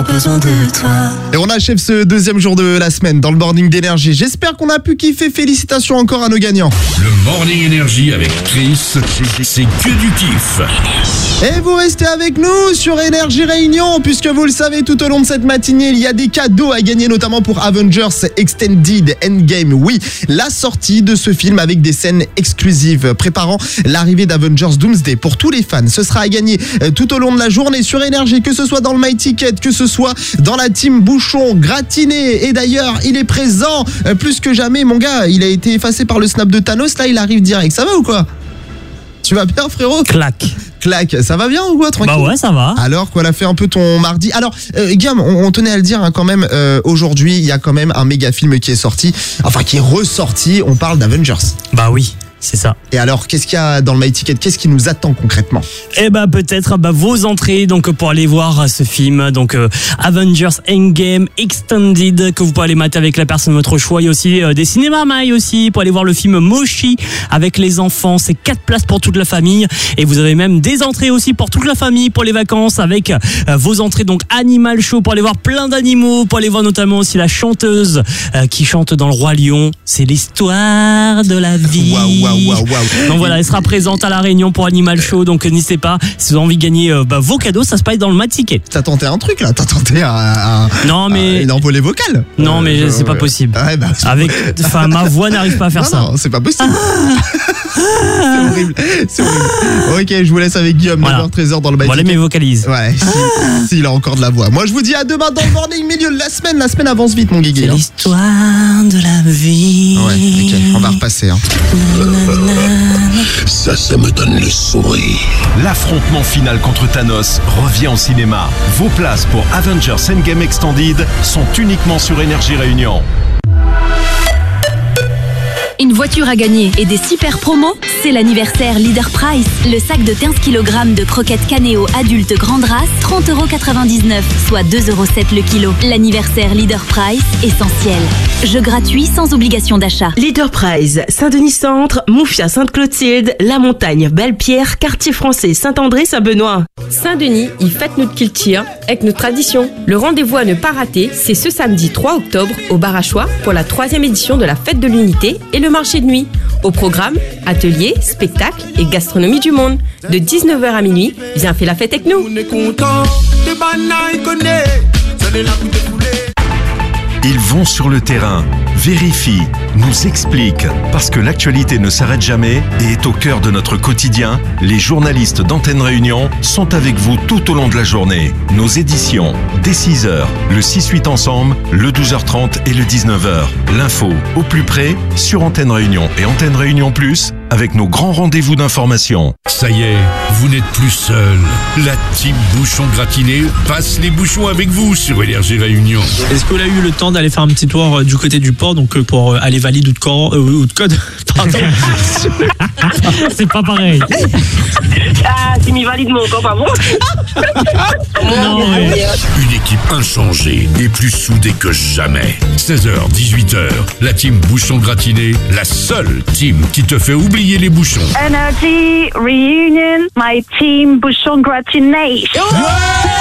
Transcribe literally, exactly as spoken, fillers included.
besoin de toi. Et on achève ce deuxième jour de la semaine dans le Morning d'Énergie. J'espère qu'on a pu kiffer. Félicitations encore à nos gagnants. Le Morning Énergie avec Chris, c'est, c'est que du kiff. Et vous restez avec nous sur Énergie Réunion, puisque vous le savez, tout au long de cette matinée, il y a des cadeaux à gagner, notamment pour Avengers Extended Endgame. Oui, la sortie de ce film avec des scènes exclusives préparant l'arrivée d'Avengers Doomsday. Pour tous les fans, ce sera à gagner tout au long de la journée sur Énergie, que ce soit dans le My Ticket, que ce soit dans la team Bouchon Gratiné. Et d'ailleurs, il est présent plus que jamais, mon gars. Il a été effacé par le snap de Thanos, là il arrive direct. Ça va ou quoi ? Tu vas bien, frérot ? Clac. Clac, ça va bien ou quoi, tranquille ? Bah ouais, ça va. Alors, quoi, l'a fait un peu ton mardi. Alors, euh, Guillaume, on, on tenait à le dire hein, quand même, euh, aujourd'hui, il y a quand même un méga film qui est sorti, enfin qui est ressorti, on parle d'Avengers. Bah oui. C'est ça. Et alors, qu'est-ce qu'il y a dans le My Ticket ? Qu'est-ce qui nous attend concrètement ? Eh bah peut-être bah, vos entrées donc pour aller voir ce film, donc euh, Avengers Endgame Extended, que vous pouvez aller mater avec la personne de votre choix. Il y a aussi euh, des cinémas Maï aussi pour aller voir le film Moshi avec les enfants. C'est quatre places pour toute la famille et vous avez même des entrées aussi pour toute la famille pour les vacances avec euh, vos entrées donc Animal Show pour aller voir plein d'animaux, pour aller voir notamment aussi la chanteuse euh, qui chante dans le Roi Lion. C'est l'histoire de la vie. Waouh, waouh. Wow, wow. Donc voilà, elle sera présente à la Réunion pour Animal Show. Donc n'hésitez pas, si vous avez envie de gagner euh, bah, vos cadeaux, ça se passe dans le My Ticket. T'as tenté un truc là ? T'as tenté un, un, non, mais... un, une envolée vocale ? Non, mais euh, c'est pas possible. Ouais, bah, c'est Avec, enfin, ma voix n'arrive pas à faire non, ça. Non, c'est pas possible. C'est horrible. C'est horrible. Ok, je vous laisse avec Guillaume, voilà. neuf heures treize dans le My Voilà Ticket. mes vocalises. Ouais, s'il si, si, a encore de la voix. Moi, je vous dis à demain dans le morning, milieu de la semaine. La semaine avance vite, mon Guigui. C'est hein. l'histoire de la vie. Ouais, ok, on va repasser. Hein. Ça, ça me donne le sourire. L'affrontement final contre Thanos revient au cinéma. Vos places pour Avengers Endgame Extended sont uniquement sur Énergie Réunion. Une voiture à gagner et des super promos, c'est l'anniversaire Leader Price. Le sac de quinze kilogrammes de croquettes Canéo adultes grande race, trente euros quatre-vingt-dix-neuf, soit deux euros sept le kilo. L'anniversaire Leader Price, essentiel. Jeu gratuit sans obligation d'achat. Leader Price, Saint-Denis Centre, Moufia Sainte-Clotilde, La Montagne, Belle-Pierre, Quartier Français, Saint-André, Saint-Benoît. Saint-Denis, il fête notre culture avec notre tradition. Le rendez-vous à ne pas rater, c'est ce samedi trois octobre au Bar à Choix pour la troisième édition de la Fête de l'Unité et le marché de nuit. Au programme, ateliers, spectacles et gastronomie du monde. De dix-neuf heures à minuit, viens faire la fête avec nous. Ils vont sur le terrain, vérifient, nous expliquent. Parce que l'actualité ne s'arrête jamais et est au cœur de notre quotidien, les journalistes d'Antenne Réunion sont avec vous tout au long de la journée. Nos éditions, dès six heures, le six huit ensemble, le douze heures trente et le dix-neuf heures. L'info, au plus près, sur Antenne Réunion et Antenne Réunion Plus, avec nos grands rendez-vous d'information. Ça y est, vous n'êtes plus seul. La team Bouchon Gratiné passe les bouchons avec vous sur Énergie Réunion. Est-ce qu'on a eu le temps d'aller faire un petit tour euh, du côté du port, donc euh, pour euh, aller valide ou de, cor- euh, ou de code pardon. C'est pas pareil. Ah, tu m'y valides mon corps, pas bon. Non, mais... Une équipe inchangée et plus soudée que jamais. seize heures, dix-huit heures, la team Bouchon Gratiné, la seule team qui te fait oublier les bouchons. Energy Reunion, my team Bouchon Gratiné. Ouais